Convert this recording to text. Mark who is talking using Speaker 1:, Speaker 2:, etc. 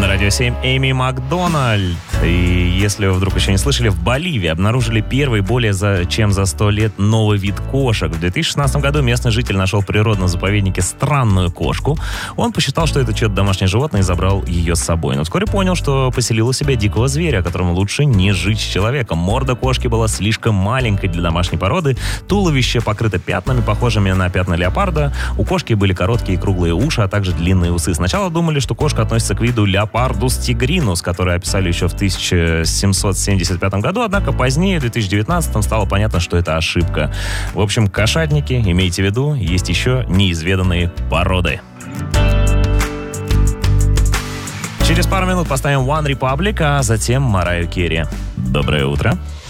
Speaker 1: На радио 7 Эми Макдональд. И если вы вдруг еще не слышали, в Боливии обнаружили первый более чем за 100 лет новый вид кошек. В 2016 году местный житель нашел в природном заповеднике странную кошку. Он посчитал, что это чье-то домашнее животное, и забрал ее с собой. Но вскоре понял, что поселил у себя дикого зверя, которому лучше не жить с человеком. Морда кошки была слишком маленькой для домашней породы, туловище покрыто пятнами, похожими на пятна леопарда. У кошки были короткие круглые уши, а также длинные усы. Сначала думали, что кошка относится к виду Leopardus tigrinus, который описали еще в 1775 году, однако позднее, в 2019, стало понятно, что это ошибка. В общем, кошатники, имейте в виду, есть еще неизведанные породы. Через пару минут поставим One Republic, а затем Марайю Керри. Доброе утро.